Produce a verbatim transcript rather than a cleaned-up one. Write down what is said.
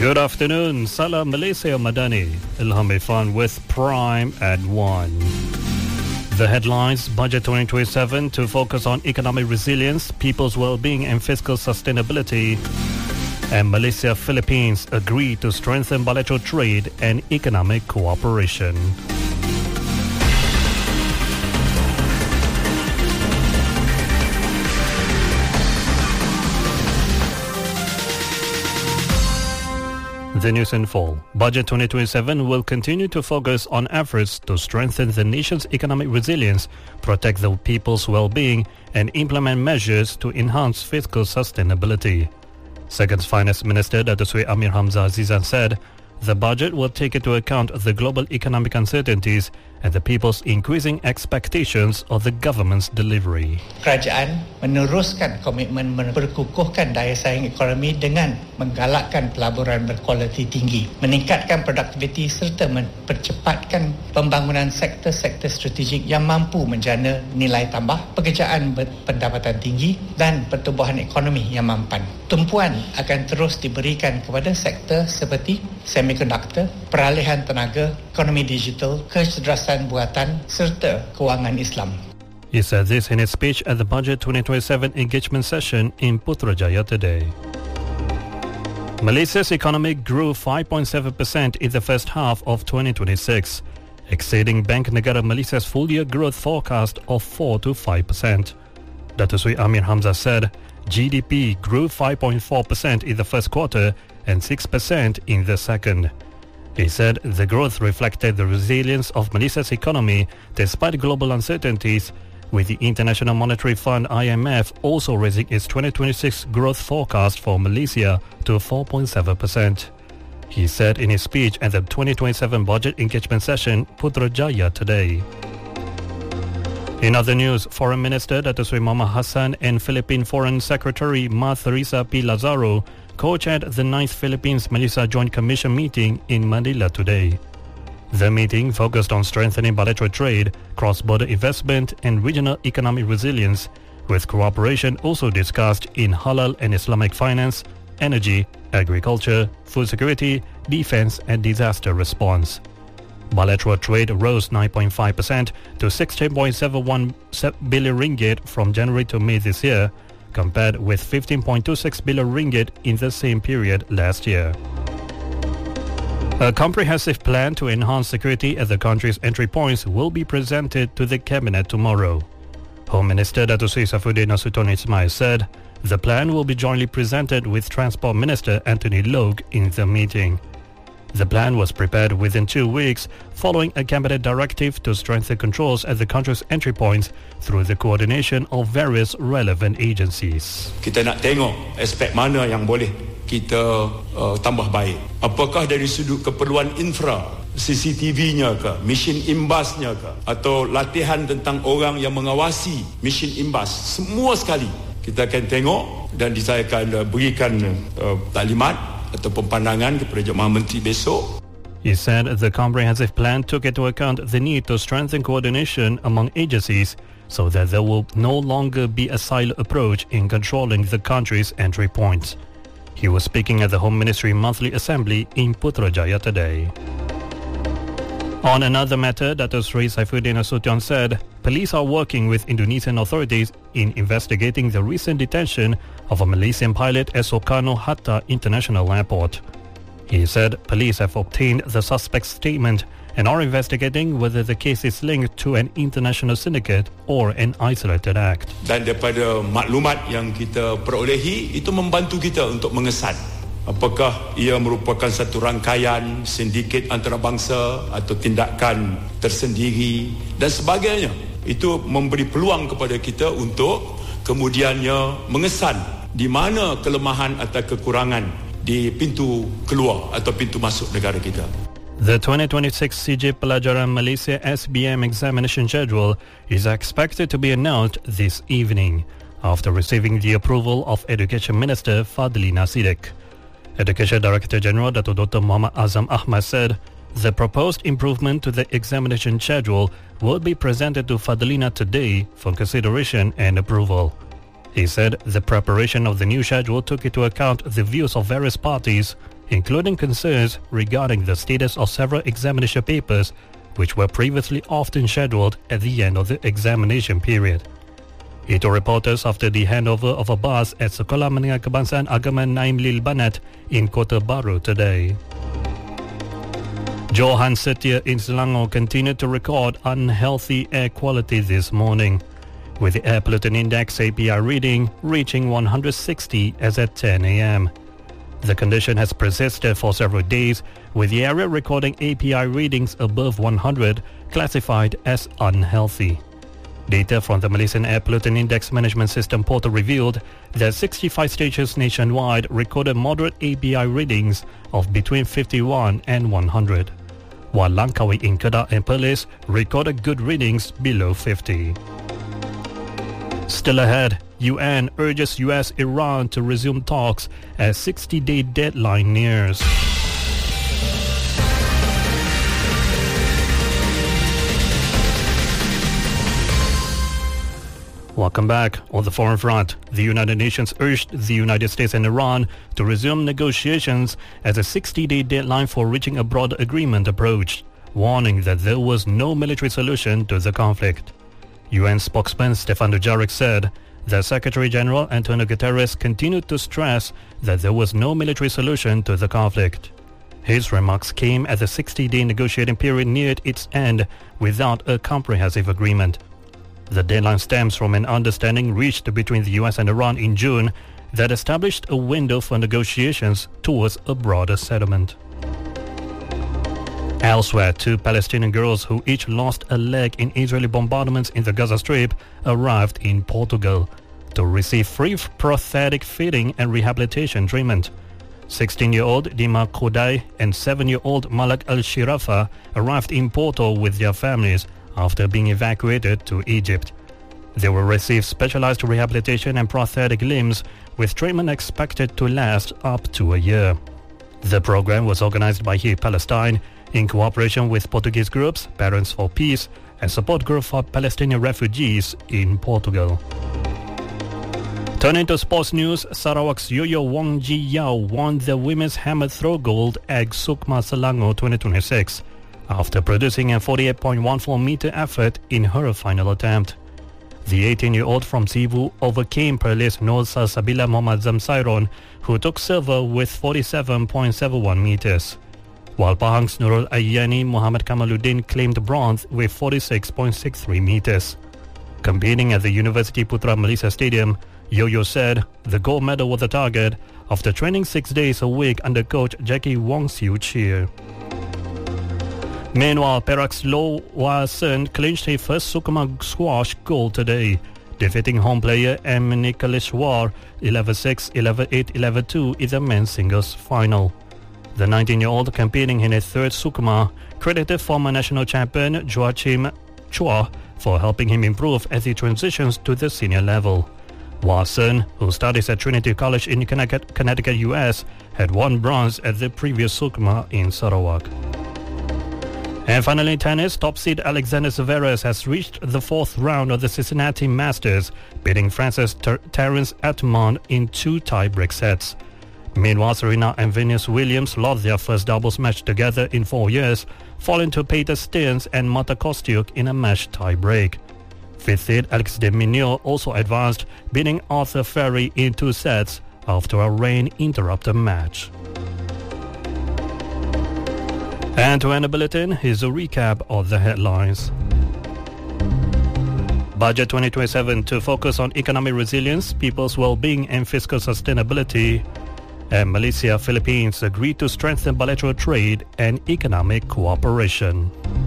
Good afternoon. Salam Malaysia Madani. Ilham Irfan with Prime at one. The headlines: Budget twenty twenty-seven to focus on economic resilience, people's well-being and fiscal sustainability. And Malaysia-Philippines agree to strengthen bilateral trade and economic cooperation. The news in full. Budget twenty twenty-seven will continue to focus on efforts to strengthen the nation's economic resilience, protect the people's well-being, and implement measures to enhance fiscal sustainability. Second Finance Minister Dato Sri Amir Hamzah Azizan said the budget will take into account the global economic uncertainties and the people's increasing expectations of the government's delivery. Kerajaan meneruskan komitmen memperkukuhkan daya saing ekonomi dengan menggalakkan pelaburan berkualiti tinggi, meningkatkan produktiviti serta mempercepatkan pembangunan sektor-sektor strategik yang mampu menjana nilai tambah, pekerjaan berpendapatan tinggi dan pertumbuhan ekonomi yang mampan. Tumpuan akan terus diberikan kepada sektor seperti semiconductor, peralihan tenaga, ekonomi digital, kecerdasan buatan serta kewangan Islam. He said this in his speech at the Budget twenty twenty-seven engagement session in Putrajaya today. Malaysia's economy grew five point seven percent in the first half of twenty twenty-six, exceeding Bank Negara Malaysia's full-year growth forecast of four to five percent. Dato Sri Amir Hamzah said G D P grew five point four percent in the first quarter and six percent in the second. He said the growth reflected the resilience of Malaysia's economy despite global uncertainties, with the International Monetary Fund I M F also raising its twenty twenty-six growth forecast for Malaysia to four point seven percent. He said in his speech at the twenty twenty-seven budget engagement session Putrajaya today. In other news, Foreign Minister Dato Sri Muhammad Hassan and Philippine Foreign Secretary Ma Theresa P. Lazaro co-chaired the ninth Philippines-Malaysia Joint Commission meeting in Manila today. The meeting focused on strengthening bilateral trade, cross-border investment and regional economic resilience, with cooperation also discussed in halal and Islamic finance, energy, agriculture, food security, defense and disaster response. Bilateral trade rose nine point five percent to sixteen point seven one billion ringgit from January to May this year, compared with fifteen point two six billion ringgit in the same period last year. A comprehensive plan to enhance security at the country's entry points will be presented to the Cabinet tomorrow. Home Minister Dato Sri Saifuddin Nasution Ismail said the plan will be jointly presented with Transport Minister Anthony Loke in the meeting. The plan was prepared within two weeks following a cabinet directive to strengthen controls at the country's entry points through the coordination of various relevant agencies. Kita nak tengok aspek mana yang boleh kita uh, tambah baik. Apakah dari sudut keperluan infra, C C T V-nya ke, mesin imbasnya ke, atau latihan tentang orang yang mengawasi mesin imbas. Semua sekali kita akan tengok dan saya akan uh, berikan uh, taklimat atau pandangan kepada Jemaah Menteri besok. He said the comprehensive plan took into account the need to strengthen coordination among agencies so that there will no longer be a silo approach in controlling the country's entry points. He was speaking at the Home Ministry Monthly Assembly in Putrajaya today. On another matter, Dato Sri Saifuddin Nasution said police are working with Indonesian authorities in investigating the recent detention of a Malaysian pilot at Soekarno-Hatta International Airport. He said police have obtained the suspect's statement and are investigating whether the case is linked to an international syndicate or an isolated act. Dan daripada maklumat yang kita perolehi, itu membantu kita untuk mengesan apakah ia merupakan satu rangkaian sindiket antarabangsa atau tindakan tersendiri dan sebagainya. Itu memberi peluang kepada kita untuk kemudiannya mengesan di mana kelemahan atau kekurangan di pintu keluar atau pintu masuk negara kita. The twenty twenty-six C J Pelajaran Malaysia S B M examination schedule is expected to be announced this evening after receiving the approval of Education Minister Fadlina Siddiq. Education Director General Dato Doctor Muhammad Azam Ahmad said the proposed improvement to the examination schedule will be presented to Fadlina today for consideration and approval. He said the preparation of the new schedule took into account the views of various parties including concerns regarding the status of several examination papers which were previously often scheduled at the end of the examination period. Itu reporters after the handover of a bus at Sekolah Menengah Kebangsaan Agama Naim Lil Banat in Kota Baru today. Johan Setia in Selangor continued to record unhealthy air quality this morning, with the air pollutant index A P I reading reaching one hundred sixty as at ten a m. The condition has persisted for several days, with the area recording A P I readings above one hundred classified as unhealthy. Data from the Malaysian Air Pollutant Index Management System portal revealed that sixty-five stations nationwide recorded moderate A P I readings of between fifty-one and one hundred, while Langkawi in Kedah and Perlis recorded good readings below fifty. Still ahead, U N urges U S Iran to resume talks as sixty-day deadline nears. Welcome back. On the foreign front, the United Nations urged the United States and Iran to resume negotiations as a sixty-day deadline for reaching a broad agreement approached, warning that there was no military solution to the conflict. U N spokesman Stefan Dujarric said that Secretary-General Antonio Guterres continued to stress that there was no military solution to the conflict. His remarks came as the sixty-day negotiating period neared its end without a comprehensive agreement. The deadline stems from an understanding reached between the U S and Iran in June that established a window for negotiations towards a broader settlement. Elsewhere, two Palestinian girls who each lost a leg in Israeli bombardments in the Gaza Strip arrived in Portugal to receive free prosthetic fitting and rehabilitation treatment. sixteen-year-old Dima Kodai and seven-year-old Malak Al-Shirafa arrived in Porto with their families after being evacuated to Egypt. They will receive specialized rehabilitation and prosthetic limbs, with treatment expected to last up to a year. The program was organized by Heal Palestine in cooperation with Portuguese groups Parents for Peace and Support Group for Palestinian Refugees in Portugal. Turning to sports news, Sarawak's Yo-Yo Wong Ji Yao won the women's hammer throw gold at Sukma Selangor twenty twenty-six after producing a forty-eight point one four meter effort in her final attempt. The eighteen-year-old from Cebu overcame Perlis Nur Salsabila Mohammad Zamsairon, who took silver with forty-seven point seven one meters, while Pahang's Nurul Ayyani Muhammad Kamaluddin claimed bronze with forty-six point six three meters. Competing at the University Putra Malaysia Stadium, Yo-Yo said the gold medal was the target after training six days a week under coach Jackie Wong Siu Cheer. Meanwhile, Perak's Loh Wah Sen clinched his first Sukma squash gold today, defeating home player M. Nikoleshwar eleven six, eleven eight, eleven two in the men's singles final. The nineteen-year-old competing in his third Sukma credited former national champion Joachim Chua for helping him improve as he transitions to the senior level. Wah Sen, who studies at Trinity College in Connecticut, Connecticut, U S, had won bronze at the previous Sukma in Sarawak. And finally, tennis, top seed Alexander Zverev has reached the fourth round of the Cincinnati Masters, beating France's Ter- Terence Atmond in two tie-break sets. Meanwhile, Serena and Venus Williams lost their first doubles match together in four years, falling to Peter Stearns and Marta Kostyuk in a match tie-break. Fifth seed Alex de Minaur also advanced, beating Arthur Ferry in two sets after a rain-interrupted match. And to end the bulletin, here's a recap of the headlines. Budget twenty twenty-seven to focus on economic resilience, people's well-being and fiscal sustainability. And Malaysia, Philippines agreed to strengthen bilateral trade and economic cooperation.